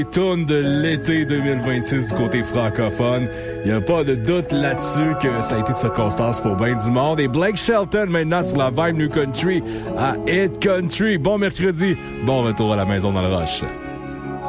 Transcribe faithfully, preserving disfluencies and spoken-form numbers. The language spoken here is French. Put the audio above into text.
Tourne de l'été deux mille vingt-six du côté francophone. Il n'y a pas de doute là-dessus que ça a été de circonstance pour bien du monde. Et Blake Shelton maintenant sur la Vibe New Country à Hit Country. Bon mercredi, bon retour à la maison dans le rush.